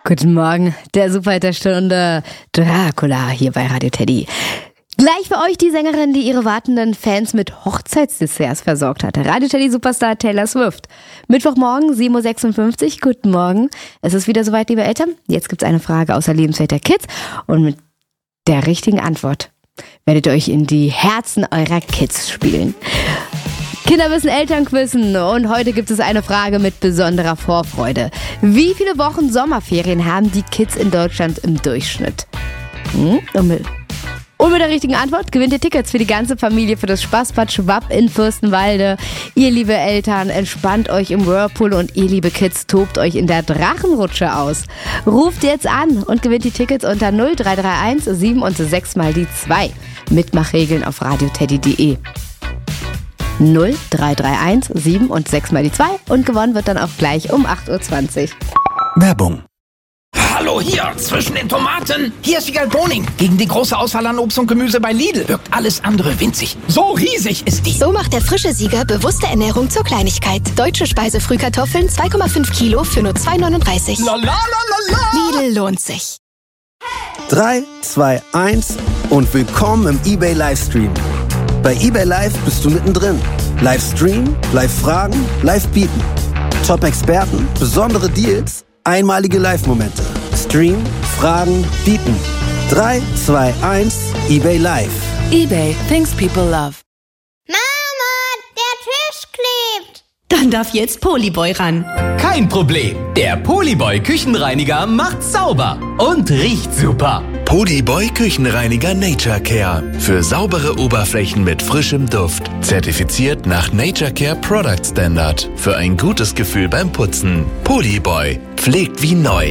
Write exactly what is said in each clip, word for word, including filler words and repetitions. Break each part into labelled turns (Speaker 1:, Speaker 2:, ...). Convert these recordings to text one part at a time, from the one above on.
Speaker 1: Guten Morgen, der Super der Stunde, Dracula hier bei Radio Teddy. Gleich für euch die Sängerin, die ihre wartenden Fans mit Hochzeitsdesserts versorgt hatte. Radio Teddy Superstar Taylor Swift. Mittwochmorgen, sieben Uhr sechsundfünfzig. Guten Morgen. Es ist wieder soweit, liebe Eltern. Jetzt gibt's eine Frage aus der Lebenswelt der Kids. Und mit der richtigen Antwort werdet ihr euch in die Herzen eurer Kids spielen. Kinder müssen Eltern quizzen und heute gibt es eine Frage mit besonderer Vorfreude. Wie viele Wochen Sommerferien haben die Kids in Deutschland im Durchschnitt? Hm? Und, mit, und mit der richtigen Antwort gewinnt ihr Tickets für die ganze Familie für das Spaßbad Schwab in Fürstenwalde. Ihr liebe Eltern, entspannt euch im Whirlpool und ihr liebe Kids, tobt euch in der Drachenrutsche aus. Ruft jetzt an und gewinnt die Tickets unter null drei drei eins sieben und sechs mal die zwei. Mitmachregeln auf radioteddy punkt de. null drei drei eins sieben und sechs mal die zwei und gewonnen wird dann auch gleich um acht Uhr zwanzig.
Speaker 2: Werbung.
Speaker 3: Hallo hier, zwischen den Tomaten. Hier ist Wiegald Boning. Gegen die große Auswahl an Obst und Gemüse bei Lidl wirkt alles andere winzig. So riesig ist die.
Speaker 4: So macht der frische Sieger bewusste Ernährung zur Kleinigkeit. Deutsche Speisefrühkartoffeln zwei Komma fünf Kilo für nur zwei neununddreißig.
Speaker 3: La la la la la.
Speaker 4: Lidl lohnt sich.
Speaker 2: drei, zwei, eins und willkommen im eBay Livestream. Bei eBay Live bist du mittendrin. Live streamen, live fragen, live bieten. Top-Experten, besondere Deals, einmalige Live-Momente. Stream, fragen, bieten. drei, zwei, eins, eBay Live.
Speaker 5: eBay, things people love.
Speaker 6: Mama, der Tisch klebt.
Speaker 5: Dann darf jetzt Polyboy ran.
Speaker 7: Kein Problem. Der Polyboy Küchenreiniger macht sauber und riecht super.
Speaker 8: Polyboy Küchenreiniger Nature Care. Für saubere Oberflächen mit frischem Duft. Zertifiziert nach Nature Care Product Standard. Für ein gutes Gefühl beim Putzen. Polyboy. Pflegt wie neu.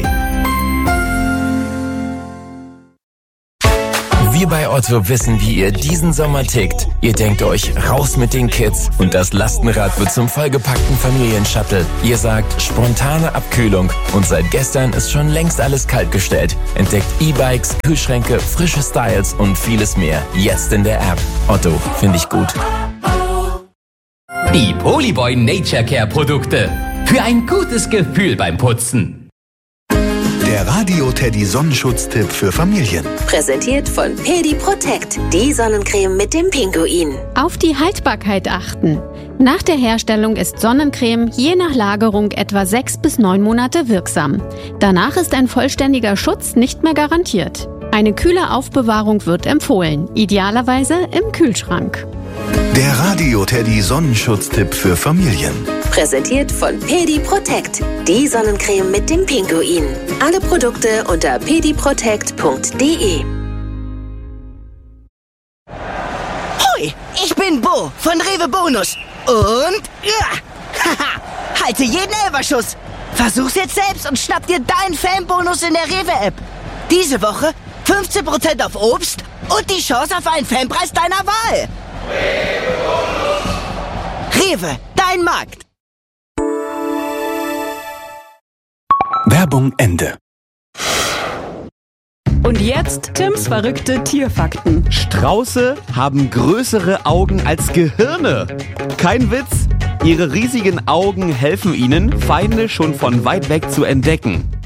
Speaker 9: Wir bei Otto wissen, wie ihr diesen Sommer tickt. Ihr denkt euch, raus mit den Kids und das Lastenrad wird zum vollgepackten Familienshuttle. Ihr sagt, spontane Abkühlung und seit gestern ist schon längst alles kaltgestellt. Entdeckt E-Bikes, Kühlschränke, frische Styles und vieles mehr. Jetzt in der App. Otto, finde ich gut.
Speaker 7: Die Polyboy Nature Care Produkte. Für ein gutes Gefühl beim Putzen.
Speaker 8: Der Radio Teddy Sonnenschutztipp für Familien.
Speaker 10: Präsentiert von Pedi Protect, die Sonnencreme mit dem Pinguin.
Speaker 11: Auf die Haltbarkeit achten. Nach der Herstellung ist Sonnencreme je nach Lagerung etwa sechs bis neun Monate wirksam. Danach ist ein vollständiger Schutz nicht mehr garantiert. Eine kühle Aufbewahrung wird empfohlen, idealerweise im Kühlschrank.
Speaker 8: Der Radio Teddy Sonnenschutztipp für Familien.
Speaker 10: Präsentiert von Pedi Protect, die Sonnencreme mit dem Pinguin. Alle Produkte unter pedi protect punkt de.
Speaker 12: Hoi, ich bin Bo von Rewe Bonus. Und ja, haha, halte jeden Elferschuss. Versuch's jetzt selbst und schnapp dir deinen Fanbonus in der Rewe-App. Diese Woche fünfzehn Prozent auf Obst und die Chance auf einen Fanpreis deiner Wahl. Rewe, dein Markt.
Speaker 2: Werbung Ende.
Speaker 5: Und jetzt Tims verrückte Tierfakten.
Speaker 13: Strauße haben größere Augen als Gehirne. Kein Witz, ihre riesigen Augen helfen ihnen, Feinde schon von weit weg zu entdecken.